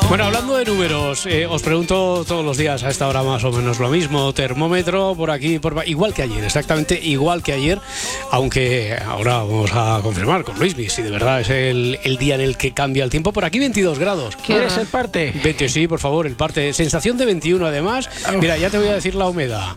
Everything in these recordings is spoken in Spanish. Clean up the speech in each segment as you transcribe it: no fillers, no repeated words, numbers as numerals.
Bueno, hablando de números, os pregunto todos los días a esta hora más o menos lo mismo. Termómetro por aquí, igual que ayer, exactamente igual que ayer, aunque ahora vamos a confirmar con Luismi si de verdad es el día en el que cambia el tiempo. Por aquí 22 grados. ¿Quieres el parte? 20, sí, por favor, el parte. Sensación de 21 además. Mira, ya te voy a decir la humedad.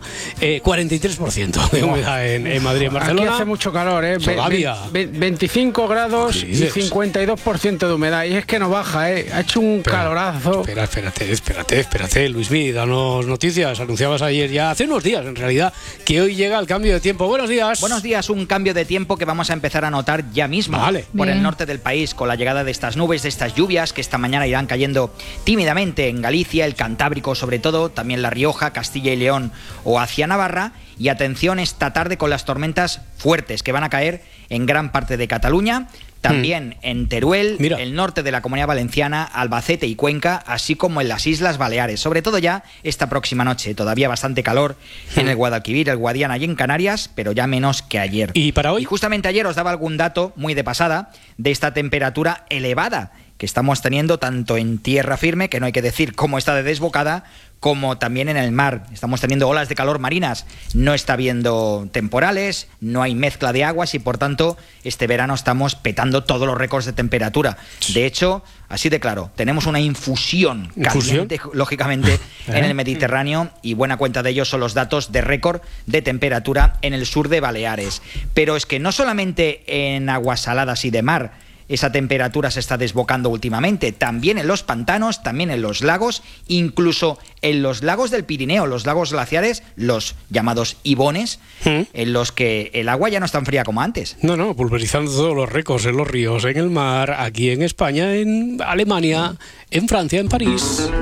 43% de humedad en Madrid, en Barcelona. Aquí hace mucho calor, ¿eh? Todavía. 25 grados y 52% de humedad. Y es que no baja, ¿eh? Ha hecho un calorazo. Espérate, Luismi, danos noticias. Anunciabas ayer, ya hace unos días en realidad, que hoy llega el cambio de tiempo. Buenos días. Buenos días, un cambio de tiempo que vamos a empezar a notar ya mismo. Vale. Por el norte del país, con la llegada de estas nubes, de estas lluvias que esta mañana irán cayendo tímidamente en Galicia, el Cantábrico sobre todo, también La Rioja, Castilla y León o hacia Navarra. Y atención esta tarde con las tormentas fuertes que van a caer en gran parte de Cataluña, también en Teruel, el norte de la Comunidad Valenciana, Albacete y Cuenca, así como en las Islas Baleares. Sobre todo ya esta próxima noche, todavía bastante calor en el Guadalquivir, el Guadiana y en Canarias, pero ya menos que ayer. ¿Y para hoy? Y justamente ayer os daba algún dato muy de pasada de esta temperatura elevada que estamos teniendo tanto en tierra firme, que no hay que decir cómo está de desbocada, como también en el mar. Estamos teniendo olas de calor marinas, no está habiendo temporales, no hay mezcla de aguas y por tanto este verano estamos petando todos los récords de temperatura. De hecho, así de claro, tenemos una infusión caliente, lógicamente, en el Mediterráneo y buena cuenta de ello son los datos de récord de temperatura en el sur de Baleares. Pero es que no solamente en aguas saladas y de mar esa temperatura se está desbocando últimamente, también en los pantanos, también en los lagos, incluso en los lagos del Pirineo, los lagos glaciares, los llamados ibones, en los que el agua ya no es tan fría como antes. No, pulverizando todos los récords en los ríos, en el mar, aquí en España, en Alemania, en Francia, en París.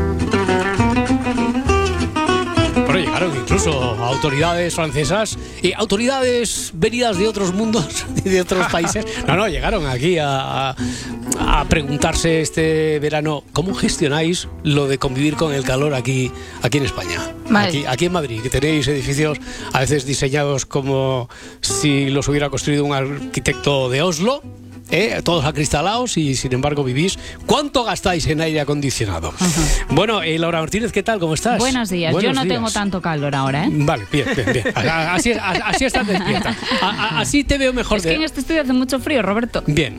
Llegaron incluso autoridades francesas y autoridades venidas de otros mundos y de otros países. Llegaron aquí a preguntarse este verano ¿cómo gestionáis lo de convivir con el calor aquí en España? Aquí en Madrid, que tenéis edificios a veces diseñados como si los hubiera construido un arquitecto de Oslo. Todos acristalados y sin embargo vivís. ¿Cuánto gastáis en aire acondicionado? Bueno, Laura Martínez, ¿qué tal? ¿Cómo estás? Buenos días. Yo no tengo tanto calor ahora, ¿eh? Vale, bien. Así estás despierta. Así te veo mejor. Es que en este estudio hace mucho frío, Roberto. Bien,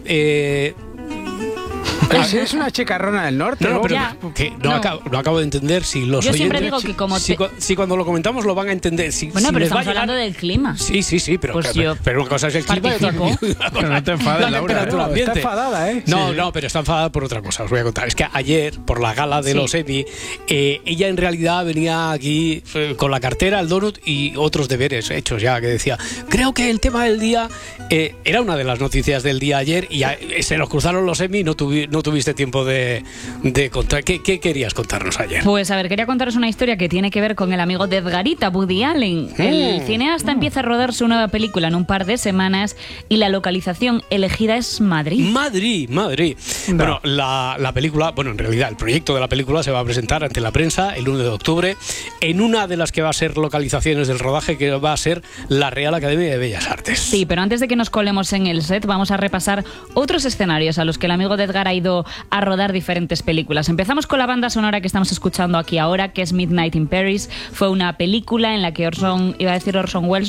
es una chicarrona del norte. No acabo de entender si los Yo oyentes... siempre digo que como... Si cuando lo comentamos lo van a entender. Pero estamos hablando del clima. Sí, pero, pues pero una cosa es el clima y otra Pero no te enfades, Laura. Está enfadada, ¿eh? No, pero está enfadada por otra cosa, os voy a contar. Es que ayer, por la gala de los Emmy, ella en realidad venía aquí con la cartera, el donut y otros deberes hechos ya, que decía, creo que el tema del día era una de las noticias del día ayer y se nos cruzaron los Emmy y no tuviste tiempo de contar. ¿Qué querías contarnos ayer? Pues a ver, quería contaros una historia que tiene que ver con el amigo de Edgarita, Woody Allen. El cineasta empieza a rodar su nueva película en un par de semanas y la localización elegida es Madrid. Madrid. Bueno, la película, en realidad el proyecto de la película se va a presentar ante la prensa el 1 de octubre en una de las que va a ser localizaciones del rodaje, que va a ser la Real Academia de Bellas Artes. Sí, pero antes de que nos colemos en el set, vamos a repasar otros escenarios a los que el amigo de Edgar ha ido a rodar diferentes películas. Empezamos con la banda sonora que estamos escuchando aquí ahora, que es Midnight in Paris. Fue una película en la que Orson Welles,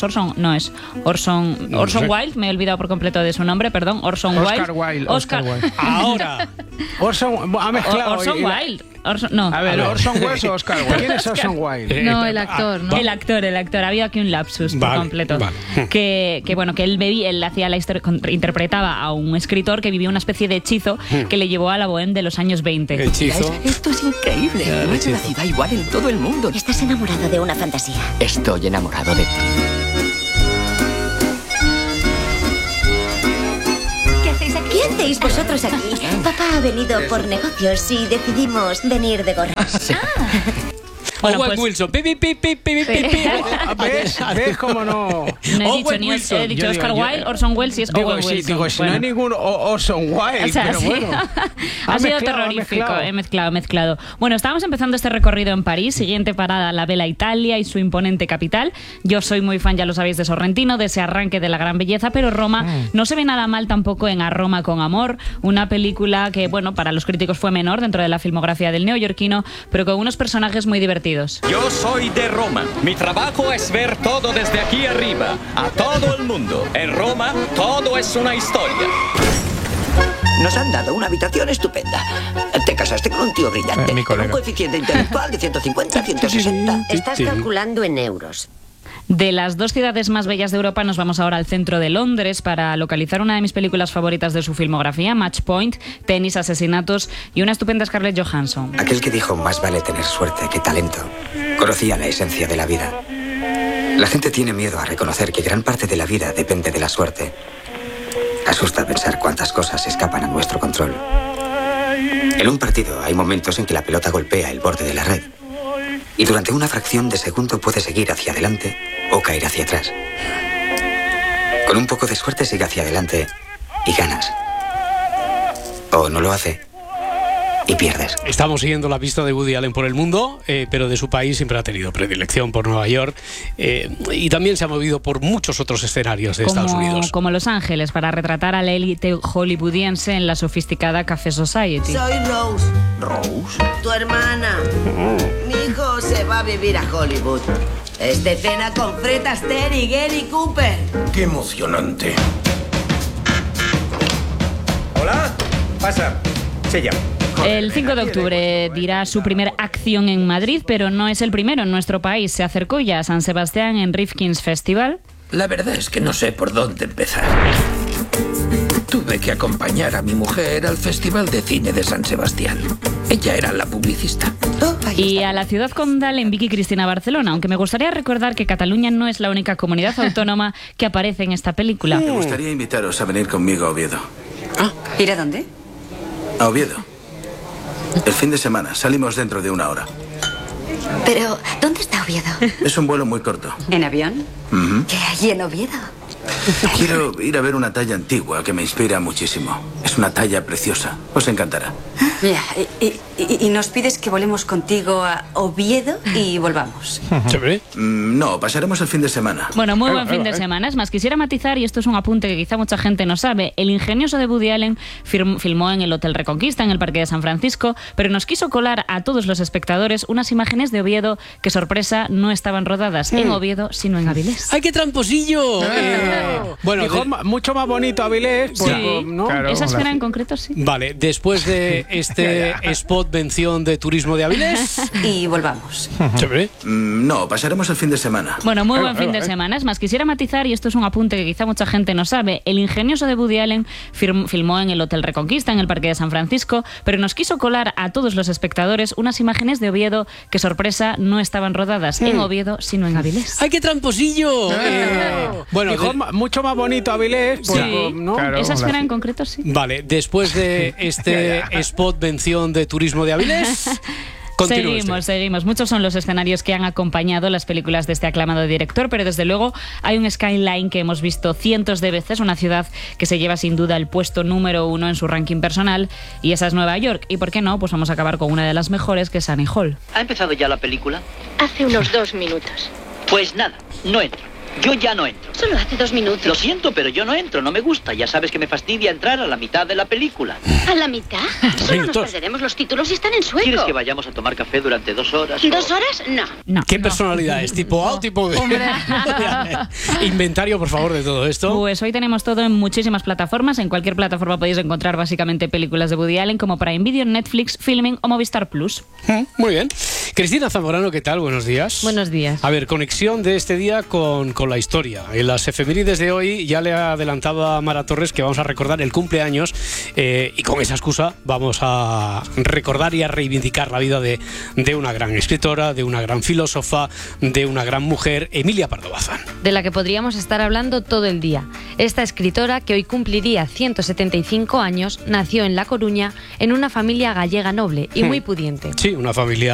Orson Wilde, me he olvidado por completo de su nombre, perdón, Orson Wilde. Ahora. Orson ha mezclado. Orson Wilde. ¿Orson Welles o Oscar Wilde? ¿Quién es Orson Wilde? No, el actor, ¿no? El actor. Había aquí un lapsus por completo. Que él hacía la historia, interpretaba a un escritor que vivía una especie de hechizo que le llevó a la bohème de los años 20. ¿Hechizo? Esto es increíble. No hay una ciudad igual en todo el mundo. Estás enamorado de una fantasía. Estoy enamorado de ti. ¿Qué hacéis vosotros aquí? Papá ha venido por negocios y decidimos venir de gorra. Bueno, Owen pues- Wilson. Pi, pi, pi, pi, pi, pi, pi. ¿Ves cómo no? No he dicho Owen ni Wilson. he dicho Yo Oscar digo, Wilde, Orson Welles y es Digo, Owen si Wilson. no hay ningún Orson Wilde, O sea, pero sí. bueno. Ha sido terrorífico, he mezclado. Bueno, estábamos empezando este recorrido en París, siguiente parada la Bella Italia y su imponente capital. Yo soy muy fan, ya lo sabéis, de Sorrentino, de ese arranque de la gran belleza, pero Roma no se ve nada mal tampoco en A Roma con amor, una película que, bueno, para los críticos fue menor dentro de la filmografía del neoyorquino, pero con unos personajes muy divertidos. Yo soy de Roma. Mi trabajo es ver todo desde aquí arriba, a todo el mundo. En Roma, todo es una historia. Nos han dado una habitación estupenda. Te casaste con un tío brillante. Mi Con un colega. coeficiente intelectual de 150 a 160. Estás calculando en euros. De las dos ciudades más bellas de Europa nos vamos ahora al centro de Londres para localizar una de mis películas favoritas de su filmografía, Match Point, tenis, asesinatos y una estupenda Scarlett Johansson. Aquel que dijo más vale tener suerte que talento, conocía la esencia de la vida. La gente tiene miedo a reconocer que gran parte de la vida depende de la suerte. Asusta pensar cuántas cosas escapan a nuestro control. En un partido hay momentos en que la pelota golpea el borde de la red. Y durante una fracción de segundo puede seguir hacia adelante o caer hacia atrás. Con un poco de suerte sigue hacia adelante y ganas. O no lo hace y pierdes. Estamos siguiendo la pista de Woody Allen por el mundo, pero de su país siempre ha tenido predilección por Nueva York y también se ha movido por muchos otros escenarios de Estados Unidos. Como Los Ángeles, para retratar a la élite hollywoodiense en la sofisticada Café Society. Soy Rose. ¿Rose? Tu hermana. Mi hijo se va a vivir a Hollywood. Es de cena con Fred Astaire y Gary Cooper. ¡Qué emocionante! Hola, pasa. Se llama. El 5 de octubre dirá su primer acción en Madrid, pero no es el primero en nuestro país. Se acercó ya a San Sebastián en Rifkin's Festival. La verdad es que no sé por dónde empezar. Tuve que acompañar a mi mujer al Festival de Cine de San Sebastián. Ella era la publicista. Y a la ciudad condal en Vicky Cristina Barcelona, aunque me gustaría recordar que Cataluña no es la única comunidad autónoma que aparece en esta película. Me gustaría invitaros a venir conmigo a Oviedo. ¿Ir a dónde? A Oviedo. El fin de semana. Salimos dentro de 1 hora. Pero, ¿dónde está Oviedo? Es un vuelo muy corto. ¿En avión? ¿Qué hay en Oviedo? Quiero ir a ver una talla antigua que me inspira muchísimo. Es una talla preciosa. Os encantará. Ya, y nos pides que volemos contigo a Oviedo y volvamos. ¿Chévere? No, pasaremos el fin de semana. Bueno, muy buen fin de semana. Es más, quisiera matizar, y esto es un apunte que quizá mucha gente no sabe, el ingenioso de Woody Allen filmó en el Hotel Reconquista, en el Parque de San Francisco, pero nos quiso colar a todos los espectadores unas imágenes de Oviedo que, sorpresa, no estaban rodadas en Oviedo, sino en Avilés. ¡Ay, qué tramposillo! Bueno, Dijo, mucho más bonito Avilés. Pues, Sí, ¿no? Claro, esa escena en concreto sí. Vale, después de este spot mención de turismo de Avilés. Y volvamos. ¿Chévere? No, pasaremos el fin de semana. Bueno, muy buen fin de semana. Es más, quisiera matizar, y esto es un apunte que quizá mucha gente no sabe, el ingenioso de Woody Allen filmó en el Hotel Reconquista, en el Parque de San Francisco, pero nos quiso colar a todos los espectadores unas imágenes de Oviedo que, sorpresa, no estaban rodadas en Oviedo, sino en Avilés. ¡Ay, qué tramposillo! Bueno, Dijo, mucho más bonito Avilés. Pues, Sí, ¿no? esa escena en concreto sí. Vale, después de este spot mención de turismo de Avilés. Seguimos. Muchos son los escenarios que han acompañado las películas de este aclamado director, pero desde luego hay un skyline que hemos visto cientos de veces, una ciudad que se lleva sin duda el puesto número 1 en su ranking personal, y esa es Nueva York. Y por qué no, pues vamos a acabar con una de las mejores, que es Annie Hall. ¿Ha empezado ya la película? Hace unos 2 minutos. Pues nada, no entro. Yo ya no entro. Solo hace 2 minutos. Lo siento, pero yo no entro, no me gusta. Ya sabes que me fastidia entrar a la mitad de la película. ¿A la mitad? Solo nos perderemos los títulos y están en sueco. ¿Quieres que vayamos a tomar café durante 2 horas? ¿2 horas? No. ¿Qué personalidad es? ¿Tipo A o tipo B? Inventario, por favor, de todo esto. Pues hoy tenemos todo en muchísimas plataformas. En cualquier plataforma podéis encontrar básicamente películas de Woody Allen, como Prime Video, Netflix, Filming o Movistar Plus. Muy bien. Cristina Zamorano, ¿qué tal? Buenos días. Buenos días. A ver, conexión de este día con la historia. En las efemérides de hoy ya le ha adelantado a Mara Torres que vamos a recordar el cumpleaños y con esa excusa vamos a recordar y a reivindicar la vida de una gran escritora, de una gran filósofa, de una gran mujer, Emilia Pardo Bazán. De la que podríamos estar hablando todo el día. Esta escritora, que hoy cumpliría 175 años, nació en La Coruña en una familia gallega noble y muy pudiente. Sí, una familia